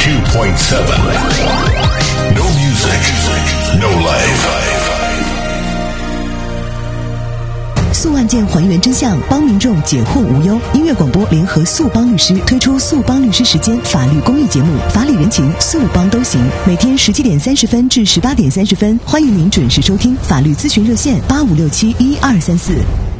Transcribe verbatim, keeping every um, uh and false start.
two point seven. No music, no life. 诉案件还原真相，帮民众解惑无忧。音乐广播联合速帮律师推出速帮律师时间法律公益节目，法理人情，速帮都行。每天十七点三十分至十八点三十分，欢迎您准时收听。法律咨询热线八五六七一二三四。